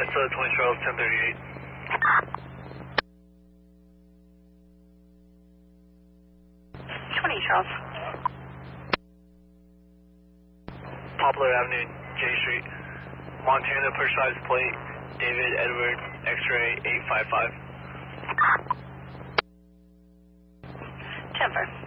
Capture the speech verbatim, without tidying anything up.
That's uh, twenty Charles, ten thirty-eight. twenty Charles. Poplar Avenue, J Street. Montana, push size plate, David Edward, X-ray eight five five. Temper.